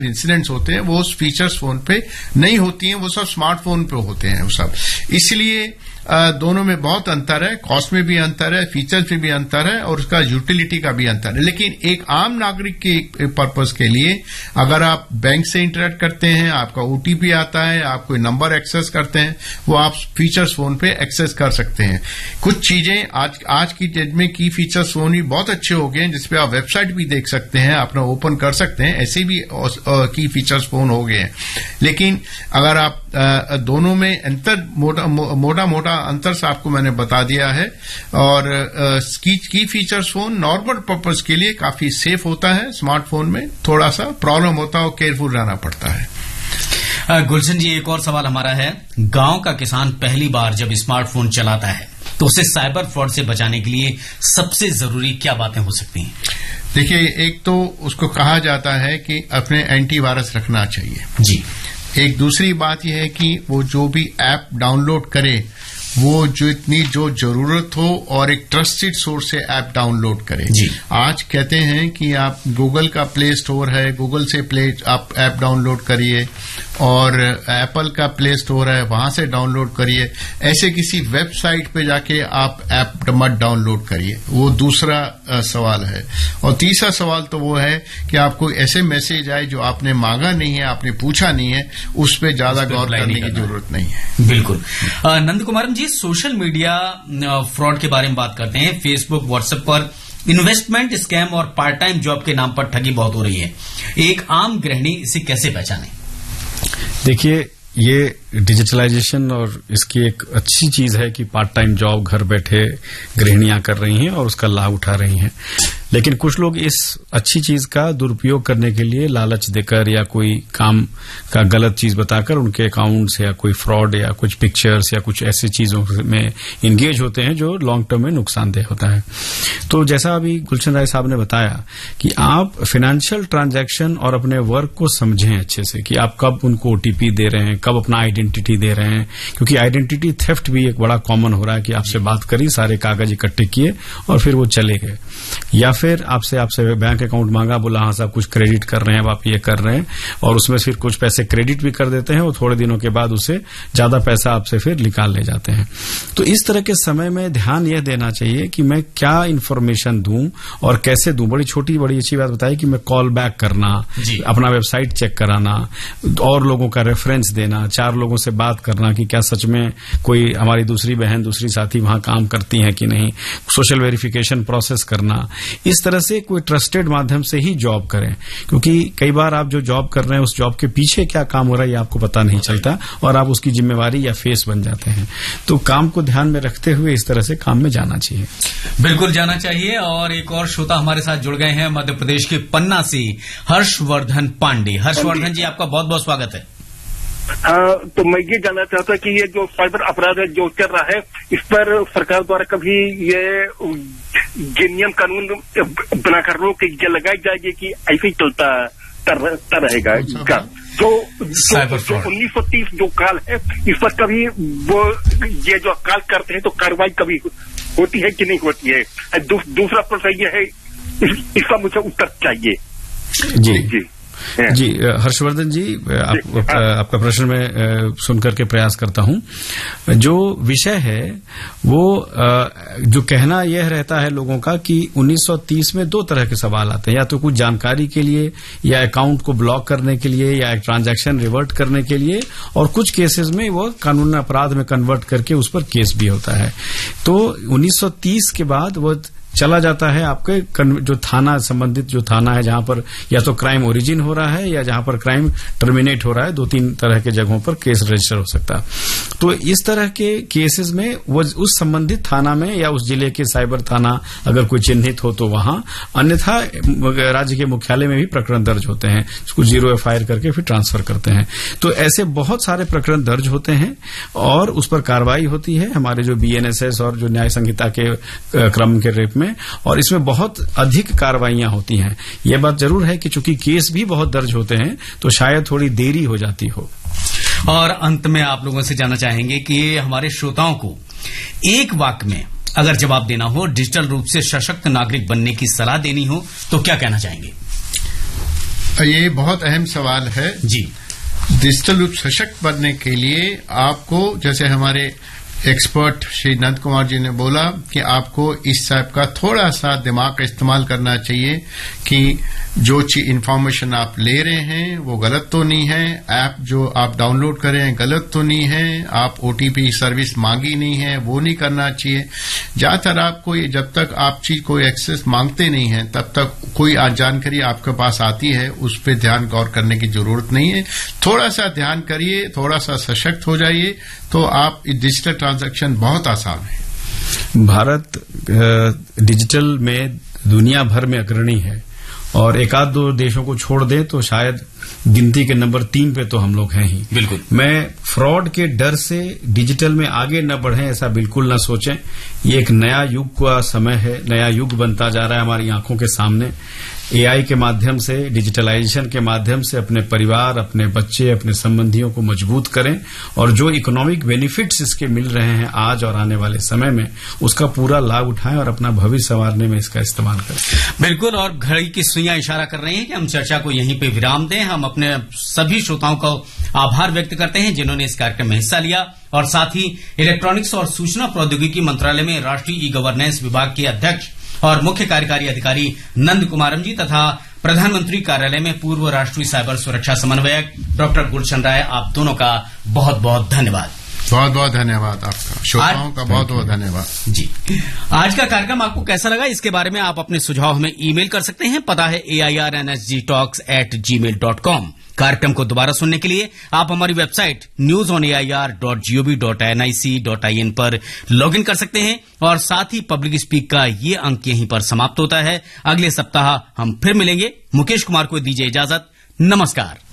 Incidents होते हैं वो उस फीचर्स फोन पे नहीं होती हैं, वो सब स्मार्टफोन पे होते हैं वो सब। इसलिए दोनों में बहुत अंतर है, कॉस्ट में भी अंतर है, फीचर्स में भी अंतर है और उसका यूटिलिटी का भी अंतर है। लेकिन एक आम नागरिक के पर्पस के लिए अगर आप बैंक से इंटरेक्ट करते हैं, आपका ओटीपी आता है, आप कोई नंबर एक्सेस करते हैं, वो आप फीचर्स फोन पे एक्सेस कर सकते हैं। कुछ चीजें आज की डेट में की फीचर्स फोन भी बहुत अच्छे हो गए हैं, जिसपे आप वेबसाइट भी देख सकते हैं, अपना ओपन कर सकते हैं, ऐसे भी की फीचर्स फोन हो गए हैं। लेकिन अगर आप दोनों में अंतर मोटा अंतर से आपको मैंने बता दिया है। और की फीचर्स फोन नॉर्मल पर्पस के लिए काफी सेफ होता है, स्मार्टफोन में थोड़ा सा प्रॉब्लम होता है और केयरफुल रहना पड़ता है। गुलशन जी, एक और सवाल हमारा है, गांव का किसान पहली बार जब स्मार्टफोन चलाता है तो उसे साइबर फ्रॉड से बचाने के लिए सबसे जरूरी क्या बातें हो सकती हैं? देखिए, एक तो उसको कहा जाता है कि अपने एंटीवायरस रखना चाहिए जी। एक दूसरी बात यह है कि वो जो भी ऐप डाउनलोड करे वो जो जरूरत हो और एक ट्रस्टेड सोर्स से ऐप डाउनलोड करें। आज कहते हैं कि आप गूगल का प्ले स्टोर है, गूगल से आप ऐप डाउनलोड करिए और एप्पल का प्ले स्टोर है, वहां से डाउनलोड करिए। ऐसे किसी वेबसाइट पे जाके आप ऐप मत डाउनलोड करिए, वो दूसरा सवाल है। और तीसरा सवाल तो वो है कि आपको ऐसे मैसेज आए जो आपने मांगा नहीं है, आपने पूछा नहीं है, उस पर ज्यादा गौर करने की जरूरत नहीं है। बिल्कुल। नंद कुमारन जी, सोशल मीडिया फ्रॉड के बारे में बात करते हैं। फेसबुक, व्हाट्सएप पर इन्वेस्टमेंट स्कैम और पार्ट टाइम जॉब के नाम पर ठगी बहुत हो रही है। एक आम गृहिणी इसे कैसे पहचाने? देखिए, ये डिजिटलाइजेशन और इसकी एक अच्छी चीज है कि पार्ट टाइम जॉब घर बैठे गृहिणियां कर रही हैं और उसका लाभ उठा रही हैं। लेकिन कुछ लोग इस अच्छी चीज का दुरुपयोग करने के लिए लालच देकर या कोई काम का गलत चीज बताकर उनके अकाउंट से या कोई फ्रॉड या कुछ पिक्चर्स या कुछ ऐसी चीजों में इंगेज होते हैं जो लॉन्ग टर्म में नुकसानदेह होता है। तो जैसा अभी गुलशन राय साहब ने बताया कि आप फाइनेंशियल ट्रांजैक्शन और अपने वर्क को समझें अच्छे से कि आप कब उनको ओटीपी दे रहे हैं, कब अपना आइडेंटिटी दे रहे हैं, क्योंकि आइडेंटिटी थेफ्ट भी एक बड़ा कॉमन हो रहा है कि आपसे बात करी, सारे कागज इकट्ठे किए और फिर वो चले गए। या फिर आपसे बैंक अकाउंट मांगा, बोला हाँ साहब कुछ क्रेडिट कर रहे हैं, अब आप ये कर रहे हैं, और उसमें फिर कुछ पैसे क्रेडिट भी कर देते हैं और थोड़े दिनों के बाद उसे ज्यादा पैसा आपसे फिर निकाल ले जाते हैं। तो इस तरह के समय में ध्यान यह देना चाहिए कि मैं क्या इन्फॉर्मेशन दूं और कैसे दूं। बड़ी छोटी बड़ी अच्छी बात बताई कि मैं कॉल बैक करना, अपना वेबसाइट चेक कराना, और लोगों का रेफरेंस देना, 4 लोगों से बात करना कि क्या सच में कोई हमारी दूसरी बहन, दूसरी साथी वहां काम करती है कि नहीं, सोशल वेरिफिकेशन प्रोसेस करना। इस तरह से कोई ट्रस्टेड माध्यम से ही जॉब करें, क्योंकि कई बार आप जो जॉब कर रहे हैं उस जॉब के पीछे क्या काम हो रहा है ये आपको पता नहीं चलता और आप उसकी जिम्मेवारी या फेस बन जाते हैं। तो काम को ध्यान में रखते हुए इस तरह से काम में जाना चाहिए। बिल्कुल जाना चाहिए। और एक और श्रोता हमारे साथ जुड़ गए हैं मध्य प्रदेश के पन्ना से, हर्षवर्धन पांडे। हर्षवर्धन जी, आपका बहुत बहुत स्वागत है। तो मैं ये जानना चाहता कि ये जो साइबर अपराध जो चल रहा है, इस पर सरकार द्वारा कभी ये नियम कानून बनाकर रोक ये लगाई जाएगी कि ऐसे ही चलता रहेगा? तो 1930 जो काल है, इस पर कभी वो ये जो काल करते हैं तो कार्रवाई कभी होती है कि नहीं होती है? दूसरा प्रश्न ये है, इसका मुझे उत्तर चाहिए। जी हर्षवर्धन जी, आपका प्रश्न मैं सुनकर के प्रयास करता हूं। जो विषय है वो जो कहना यह रहता है लोगों का कि 1930 में 2 तरह के सवाल आते हैं, या तो कुछ जानकारी के लिए या अकाउंट को ब्लॉक करने के लिए या एक ट्रांजैक्शन रिवर्ट करने के लिए, और कुछ केसेस में वो कानूनी अपराध में कन्वर्ट करके उस पर केस भी होता है। तो 1930 के बाद वो चला जाता है आपके जो थाना संबंधित जो थाना है जहां पर या तो क्राइम ओरिजिन हो रहा है या जहां पर क्राइम टर्मिनेट हो रहा है, 2-3 तरह के जगहों पर केस रजिस्टर हो सकता है। तो इस तरह के केसेस में वो उस संबंधित थाना में या उस जिले के साइबर थाना अगर कोई चिन्हित हो तो वहां, अन्यथा राज्य के मुख्यालय में भी प्रकरण दर्ज होते हैं, उसको 0 FIR करके फिर ट्रांसफर करते हैं। तो ऐसे बहुत सारे प्रकरण दर्ज होते हैं और उस पर कार्रवाई होती है हमारे जो BNSS और जो न्याय संहिता के क्रम के रेप में, और इसमें बहुत अधिक कार्रवाइयां होती हैं। यह बात जरूर है कि चूंकि केस भी बहुत दर्ज होते हैं तो शायद थोड़ी देरी हो जाती हो। और अंत में आप लोगों से जानना चाहेंगे कि हमारे श्रोताओं को एक वाक्य में अगर जवाब देना हो, डिजिटल रूप से सशक्त नागरिक बनने की सलाह देनी हो, तो क्या कहना चाहेंगे? ये बहुत अहम सवाल है जी। डिजिटल रूप सशक्त बनने के लिए आपको, जैसे हमारे एक्सपर्ट श्री नंद कुमार जी ने बोला, कि आपको इस टाइप का थोड़ा सा दिमाग का इस्तेमाल करना चाहिए कि जो चीज इंफॉर्मेशन आप ले रहे हैं वो गलत तो नहीं है, ऐप जो आप डाउनलोड कर रहे हैं गलत तो नहीं है, आप ओटीपी सर्विस मांगी नहीं है वो नहीं करना चाहिए। ज्यादातर आपको जब तक आप चीज कोई एक्सेस मांगते नहीं है तब तक कोई जानकारी आपके पास आती है उस पर ध्यान गौर करने की जरूरत नहीं है। थोड़ा सा ध्यान करिए, थोड़ा सा सशक्त हो जाइए तो आप डिजिटल ट्रांजैक्शन बहुत आसान है। भारत डिजिटल में दुनिया भर में अग्रणी है और एक आध दो देशों को छोड़ दें तो शायद गिनती के नंबर 3 पे तो हम लोग हैं ही। बिल्कुल। मैं फ्रॉड के डर से डिजिटल में आगे न बढ़ें ऐसा बिल्कुल न सोचें। ये एक नया युग का समय है, नया युग बनता जा रहा है हमारी आंखों के सामने। एआई के माध्यम से, डिजिटलाइजेशन के माध्यम से अपने परिवार, अपने बच्चे, अपने संबंधियों को मजबूत करें और जो इकोनॉमिक बेनिफिट्स इसके मिल रहे हैं आज और आने वाले समय में, उसका पूरा लाभ उठाएं और अपना भविष्य संवारने में इसका इस्तेमाल करें। बिल्कुल। और घड़ी की सुइयां इशारा कर रही हैं कि हम चर्चा को यहीं पे विराम दें। हम अपने सभी श्रोताओं का आभार व्यक्त करते हैं जिन्होंने इस कार्यक्रम में हिस्सा लिया और साथ ही इलेक्ट्रॉनिक्स और सूचना प्रौद्योगिकी मंत्रालय में राष्ट्रीय ई गवर्नेंस विभाग के अध्यक्ष और मुख्य कार्यकारी अधिकारी नंद कुमारम जी तथा प्रधानमंत्री कार्यालय में पूर्व राष्ट्रीय साइबर सुरक्षा समन्वयक डॉक्टर गुलशन राय, आप दोनों का बहुत बहुत धन्यवाद। बहुत बहुत धन्यवाद आपका, श्रोताओं का बहुत बहुत धन्यवाद जी। आज का कार्यक्रम आपको कैसा लगा इसके बारे में आप अपने सुझाव हमें ईमेल कर सकते हैं। पता है airnsgtalks@gmail.com। कार्यक्रम को दोबारा सुनने के लिए आप हमारी वेबसाइट newsonair.gov.nic.in पर लॉगिन कर सकते हैं और साथ ही पब्लिक स्पीक का ये अंक यहीं पर समाप्त होता है। अगले सप्ताह हम फिर मिलेंगे। मुकेश कुमार को दीजिए इजाजत। नमस्कार।